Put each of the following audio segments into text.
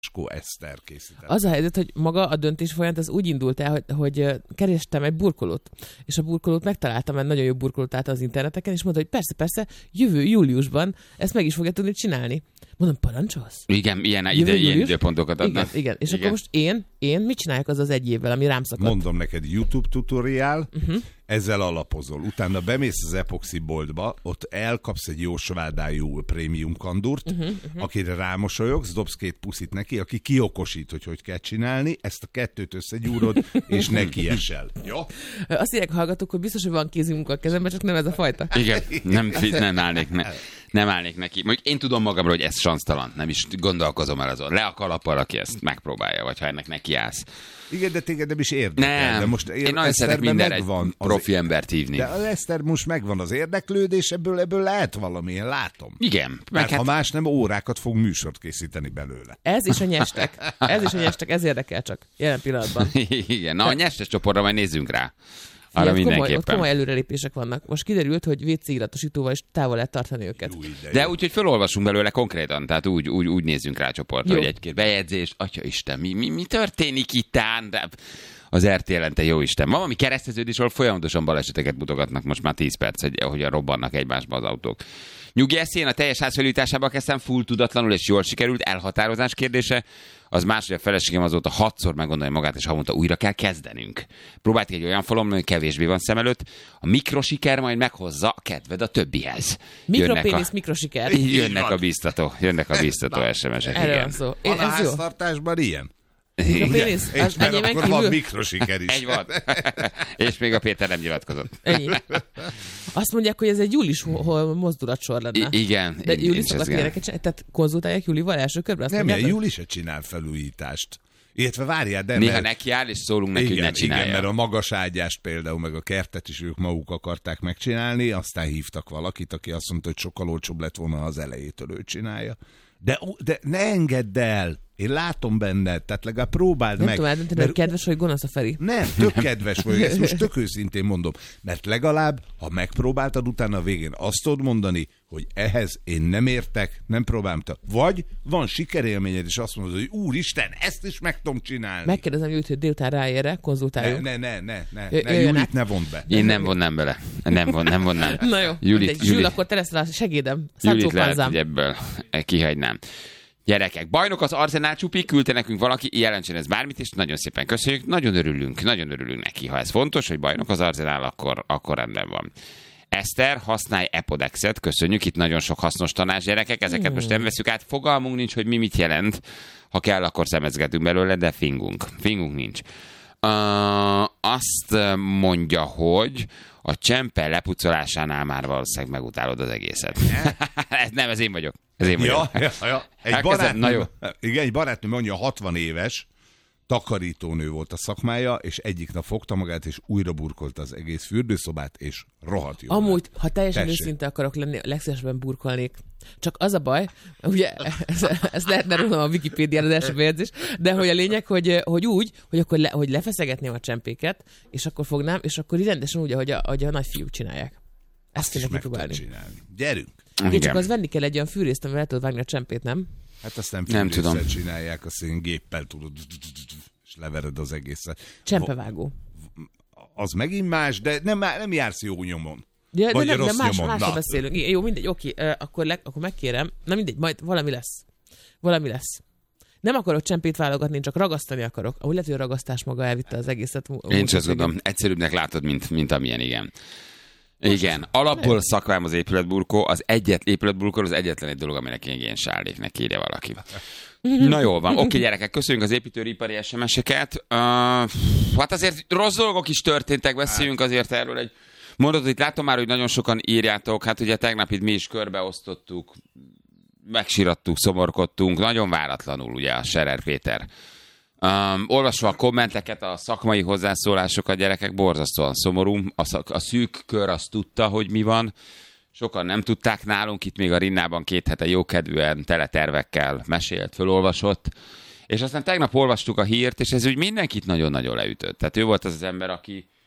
Eszter készített. Az a helyzet, hogy maga a döntés folyamat az úgy indult el, hogy kerestem egy burkolót, és a burkolót megtaláltam, egy nagyon jó burkolót állt az interneteken, és mondta, hogy persze, jövő júliusban ezt meg is fogja tudni csinálni. Mondom, parancsolsz? Igen, ilyen időpontokat adnak. Igen. És akkor most én mit csinálják az egy évvel, ami rám szakadt? Mondom neked, YouTube tutoriál, ezzel alapozol. Utána bemész az epoxi boltba, ott elkapsz egy jó svádájú prémium kandúrt, akire rámosolyogsz, dobsz 2 puszit neki, aki kiokosít, hogy kell csinálni, ezt a 2-t összegyúrod, és neki esel. Jó? Azt írják hallgatók, hogy biztos, hogy van kézimunka a kezemben, csak nem ez a fajta. Igen, nem állnék neki. Mondjuk én tudom magamról, hogy ez sansztalan, nem is gondolkozom el azon. Le a kalappal, aki ezt megpróbálja, vagy ha ennek neki állsz. Igen, de téged nem is érdekel. Nem, de most én nagyon szeretek mindenre egy profi embert hívni. De az Eszter most megvan az érdeklődés, ebből lehet valami, én látom. Igen. Mert ha más nem, órákat fog műsort készíteni belőle. Ez is a nyestek, ez érdekel csak jelen pillanatban. Igen, na a nyestes csoportra majd nézzünk rá. Arra mindenképpen. Komoly előrelépések vannak. Most kiderült, hogy WC illatosítóval is távol lehet tartani őket. De úgy, hogy felolvasunk belőle konkrétan, tehát úgy nézzünk rá a csoportra, hogy egy-két bejegyzés, atya Isten, mi történik itt de az RTL-en, te jó Isten. Van valami kereszteződés, ahol folyamatosan baleseteket mutogatnak most már 10 perc, hogy robbannak egymásba az autók. Nyugi eszén a teljes házfelújításába kezdtem, full tudatlanul és jól sikerült, elhatározás kérdése. Az más, hogy a feleségem azóta 6-szor meggondolja magát, és havonta újra kell kezdenünk. Próbáltuk egy olyan falon, hogy kevésbé van szem előtt. A mikrosiker majd meghozza a kedved a többihez. Mikropénisz, mikrosiker. Jönnek a biztató SMS-ek. Erről van szó. Van a háztartásban ilyen? Mikropénisz? És mert akkor van mikrosiker is. Egy van. És még a Péter nem nyilatkozott. Ennyi. Azt mondják, hogy ez egy július mozdulatsor lenne. Igen. De Júli szokott ilyeneket csinálni? Tehát konzultálják Júlival első körben? Nem, Júli se csinál felújítást. Illetve várjál, de... Néha nekiáll, és szólunk neki, hogy ne csinálja. Igen, mert a magas ágyást például, meg a kertet is ők maguk akarták megcsinálni, aztán hívtak valakit, aki azt mondta, hogy sokkal olcsóbb lett volna, ha az elejétől ő csinálja. De ne engedd el! Én látom benned, tehát legalább próbáld meg. Nem tudom eldönteni, hogy kedves vagy gonosz a Feri. Nem, tök kedves vagy, ezt most tök őszintén mondom. Mert legalább, ha megpróbáltad, utána a végén azt tudod mondani, hogy ehhez én nem értek, nem próbáltam. Vagy van sikerélményed, és azt mondod, hogy úristen, ezt is meg tudom csinálni. Megkérdezem Júlit, hogy délután ráérre, konzultáljunk. Ne, Júlit ne vond be. Én nem vonnám bele. Nem vonnám. Na jó, Júli, akkor te leszel a segédem. Júlit lehet, hogy ebből kihagynám. Gyerekek, bajnok az Arzenál csupi, küldte nekünk valaki, jelentsen ez bármit, és nagyon szépen köszönjük, nagyon örülünk neki. Ha ez fontos, hogy bajnok az Arzenál, akkor rendben van. Eszter, használj Epodexet, köszönjük, itt nagyon sok hasznos tanács, gyerekek, ezeket most nem veszük át, fogalmunk nincs, hogy mi mit jelent, ha kell, akkor szemezgetünk belőle, de fingunk nincs. Azt mondja, hogy a csempe lepucolásánál már valószínűleg megutálod az egészet. Nem, ez én vagyok. Ja. Egy barátnő mondja, 60 éves, takarítónő volt a szakmája, és egyik nap fogta magát, és újra burkolta az egész fürdőszobát, és rohadt jó. Amúgy, ha teljesen őszinte akarok lenni, legszívesebben burkolnék. Csak az a baj, ugye, ez lehetne rólam a Wikipédiára az első bejegyzés, de hogy a lényeg, hogy úgy, hogy akkor hogy lefeszegetném a csempéket, és akkor fognám, és akkor így rendesen úgy, ahogy a nagyfiúk csinálják. Ezt kéne kipróbálni. Gyerünk! Igen, csak az venni kell egy olyan fűrészt, amivel tudod vágni a csempét, nem? Hát azt nem tudom. Csinálják, azt én géppel tudod, és levered az egészet. Csempevágó. Az megint más, de nem jársz jó nyomon. Ja, vagy de másról beszélünk. Jó, mindegy, oké, akkor megkérem. Na mindegy, majd valami lesz. Nem akarok csempét válogatni, csak ragasztani akarok. Ahogy lehet, hogy a ragasztás maga elvitte az egészet. Én csak gondolom, egyszerűbbnek látod, mint amilyen, igen. Igen, alapból szakvám az épületburkó, az egyetlen egy dolog, aminek én sálléknek írja valaki. Na jól van, oké gyerekek, köszönjük az építőipari SMS-eket. Hát azért rossz dolgok is történtek, beszéljünk azért erről egy mondatot. Itt látom már, hogy nagyon sokan írjátok, hát ugye tegnap itt mi is körbeosztottuk, megsirattuk, szomorkodtunk, nagyon váratlanul ugye a Scherer Péter. Olvasva a kommenteket, a szakmai hozzászólásokat, gyerekek, borzasztóan szomorú. A szűk kör azt tudta, hogy mi van. Sokan nem tudták nálunk, itt még a Rinnában 2 hete jókedvűen tele tervekkel mesélt, fölolvasott. És aztán tegnap olvastuk a hírt, és ez úgy mindenkit nagyon-nagyon leütött. Tehát ő volt az ember,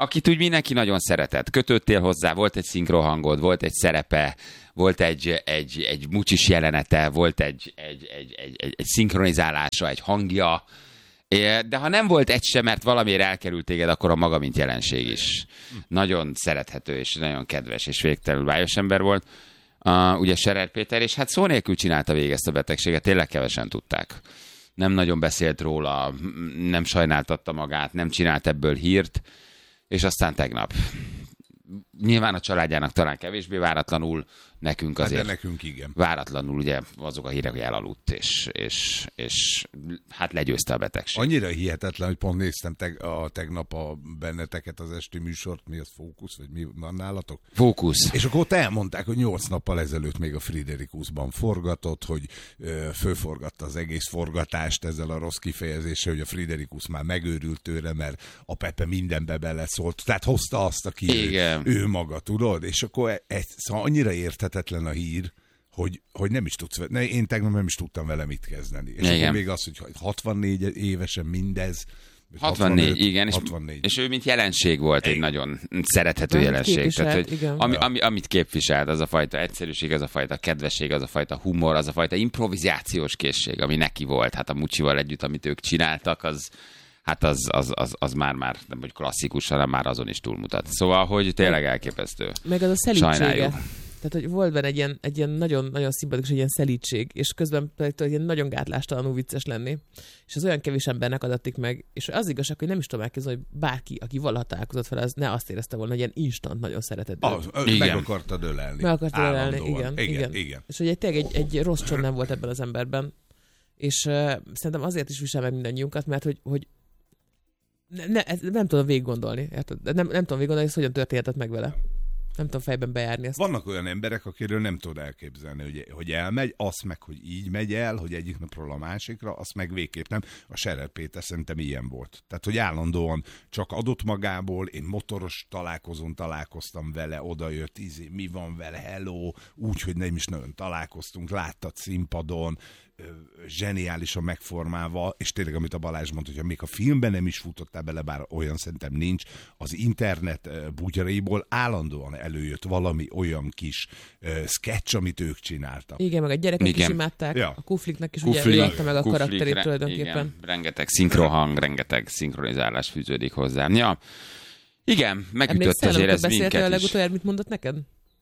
akit úgy mindenki nagyon szeretett. Kötöttél hozzá, volt egy szinkrohangod, volt egy szerepe, volt egy mucsis jelenete, volt egy szinkronizálása, egy hangja, de ha nem volt egy sem, mert valamiért elkerült téged, akkor a maga, mint jelenség is. Nagyon szerethető, és nagyon kedves, és végtelenül bájos ember volt. Ugye Scherer Péter, és hát szó nélkül csinálta végig ezt a betegséget, tényleg kevesen tudták. Nem nagyon beszélt róla, nem sajnáltatta magát, nem csinált ebből hírt, és aztán tegnap. Nyilván a családjának talán kevésbé váratlanul, nekünk azért. De nekünk igen. Váratlanul ugye azok a hírek, hogy elaludt, és hát legyőzte a betegség. Annyira hihetetlen, hogy pont néztem tegnap benneteket az esti műsort, mi az Fókusz, vagy mi van nálatok? Fókusz. És akkor ott elmondták, hogy 8 nappal ezelőtt még a Friderikusban forgatott, hogy fölforgatta az egész forgatást ezzel a rossz kifejezéssel, hogy a Friderikus már megőrült tőle, mert a Pepe mindenbe beleszólt. Tehát hozta azt, aki ő maga, tudod? És akkor szóval annyira érthetetlen a hír, hogy nem is tudsz, én tegnap nem is tudtam vele mit kezdeni. És akkor még az, hogy 64 évesen mindez, 64, 65, igen, 64. És ő mint jelenség volt, egy nagyon szerethető jelenség. Tehát, hogy amit képviselt, az a fajta egyszerűség, az a fajta kedvesség, az a fajta humor, az a fajta improvizációs készség, ami neki volt. Hát a Mucsival együtt, amit ők csináltak, az már nem hogy klasszikus, hanem már azon is túlmutat. Szóval, hogy tényleg elképesztő. Meg az a szelídsége. Tehát, hogy volt benne egy ilyen nagyon szimpatikus, egy ilyen szelídség, és közben pedig ilyen nagyon gátlástalanul vicces lenni. És az olyan kevés embernek adatik meg, és az igazság, hogy nem is tudom elképzelni, hogy bárki, aki valaha találkozott vele, az ne azt érezte volna, hogy ilyen instant nagyon szeretett. Meg akartad ölelni. Meg akartad ölelni, igen. És hogy tényleg egy rossz csont nem volt ebben az emberben. És szerintem azért is visel meg mindannyiunkat, mert hogy nem tudom végig gondolni. Nem tudom végig gondolni, hogy hogyan történhetett meg vele. Nem tudom fejben bejárni ezt. Vannak olyan emberek, akiről nem tudod elképzelni, hogy elmegy, azt meg, hogy így megy el, hogy egyik napról a másikra, azt meg végképp nem. A Scherer Péter szerintem ilyen volt. Tehát, hogy állandóan csak adott magából, én motoros találkozón találkoztam vele, odajött, mi van vele, hello, úgy, hogy nem is nagyon találkoztunk, láttad színpadon, zseniálisan megformálva, és tényleg, amit a Balázs mondta, hogyha még a filmben nem is futottál bele, bár olyan szerintem nincs, az internet bugyraiból állandóan előjött valami olyan kis sketch, amit ők csináltak. Igen, meg a gyerekek is imádták, a Kufliknek is ugye előadta meg a karakterét tulajdonképpen. Igen, rengeteg szinkrohang, rengeteg szinkronizálás fűződik hozzá. Ja, igen, megütött azért ez minket is. Beszéltél a legutoljára, mit mondott neked?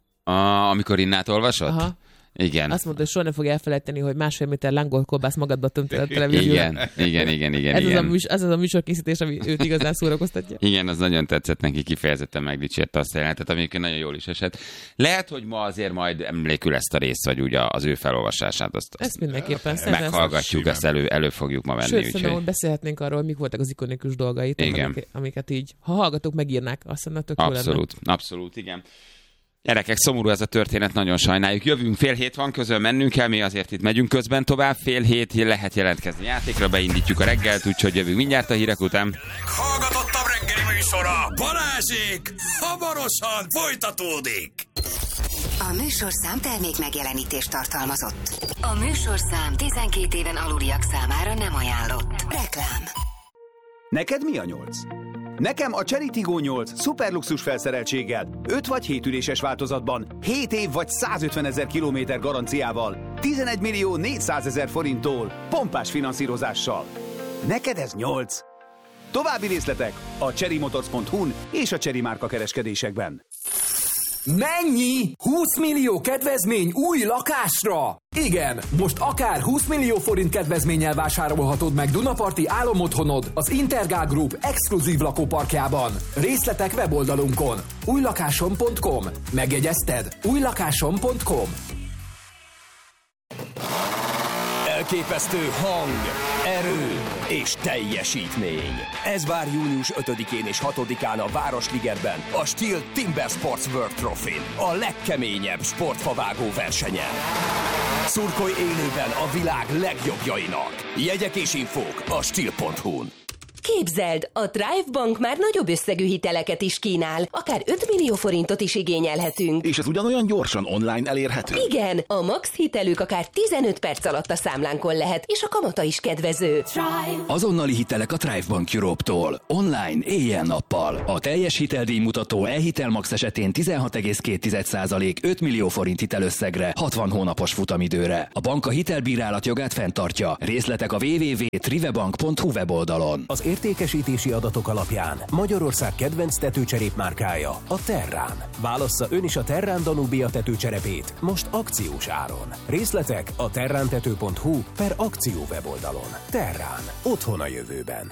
Amikor Innát olvasott? Aha. Igen. Azt mondta, hogy soha nem fog elfelejteni, hogy 1,5 méter lángolkolbász magadba tömtél a televíziót. Igen. Ez az a műsorkészítés, ami őt igazán szórakoztatja. Igen, az nagyon tetszett neki, kifejezetten megdicsérte azt a jelenetet, amikor nagyon jól is esett. Lehet, hogy ma azért majd emlékül ezt a részt, vagy úgy az ő felolvasását. Ezt mindenképpen. Meghallgatjuk, ezt elő fogjuk ma venni. Sőt, szerintem beszélhetnénk arról, mik voltak az ikonikus dolgait, amiket így, ha hallgatók megírnák, azt szerintem tök jó lenne. Abszolút, igen. Gyerekek, szomorú ez a történet, nagyon sajnáljuk. Jövünk, 6:30 van, közön mennünk kell, mi azért itt megyünk közben tovább. 6:30 lehet jelentkezni játékra, beindítjuk a reggelt, úgyhogy jövünk mindjárt a hírek után. Hallgatottabb reggeli műsora, Balázsék, hamarosan folytatódik. A műsorszám termék megjelenítést tartalmazott. A műsorszám 12 éven aluliak számára nem ajánlott. Reklám. Neked mi a 8? Nekem a Chery Tiggo 8 szuperluxus felszereltséggel, 5 vagy 7 üléses változatban, 7 év vagy 150 000 kilométer garanciával, 11 400 000 forinttól, pompás finanszírozással. Neked ez 8? További részletek a cherrymotors.hu-n és a Chery márka kereskedésekben. Mennyi? 20 millió kedvezmény új lakásra? Igen, most akár 20 millió forint kedvezménnyel vásárolhatod meg Dunaparti álomotthonod az Intergál Group exkluzív lakóparkjában. Részletek weboldalunkon. újlakásom.com. Megjegyezted? újlakásom.com. Elképesztő hang, erő és teljesítmény. Ez vár június 5-én és 6-án a Városligetben, a Steel Timber Sports World Trophy-n, a legkeményebb sportfavágó versenyen. Szurkolj élőben a világ legjobbjainak. Jegyek és infók a steel.hu-n. Képzeld, a Thrive Bank már nagyobb összegű hiteleket is kínál, akár 5 millió forintot is igényelhetünk. És ez ugyanolyan gyorsan online elérhető? Igen, a max hitelük akár 15 perc alatt a számlánkon lehet, és a kamata is kedvező. Thrive. Azonnali hitelek a Thrive Bank Europe-tól. Online, éjjel-nappal. A teljes hiteldíjmutató e-hitel max esetén 16,2% 5 millió forint hitelösszegre, 60 hónapos futamidőre. A bank a hitelbírálat jogát fenntartja. Részletek a www.trivebank.hu weboldalon. Az értékesítési adatok alapján Magyarország kedvenc tetőcserépmárkája a Terrán. Válassza ön is a Terrán Danubia tetőcserepét most akciós áron. Részletek a terrántető.hu/akció weboldalon. Terrán. Otthon a jövőben.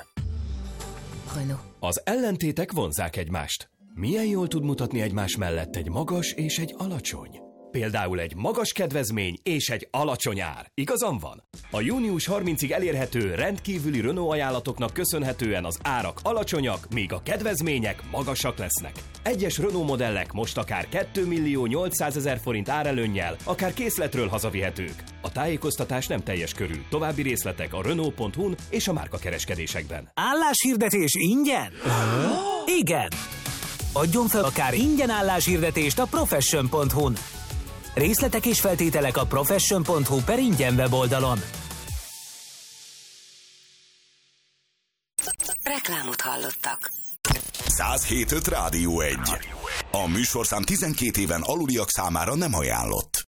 Az ellentétek vonzzák egymást. Milyen jól tud mutatni egymás mellett egy magas és egy alacsony? Például egy magas kedvezmény és egy alacsony ár. Igazam van? A június 30-ig elérhető rendkívüli Renault ajánlatoknak köszönhetően az árak alacsonyak, míg a kedvezmények magasak lesznek. Egyes Renault modellek most akár 2 800 000 forint árelőnnyel, akár készletről hazavihetők. A tájékoztatás nem teljes körű. További részletek a Renault.hu-n és a márkakereskedésekben. Álláshirdetés ingyen? Igen! Adjon fel akár ingyen álláshirdetést a Profession.hu-n. Részletek és feltételek a Profession.hu/ingyen weboldalon. Reklámot hallottak. 107.5 Rádió 1. A műsorszám 12 éven aluliak számára nem ajánlott.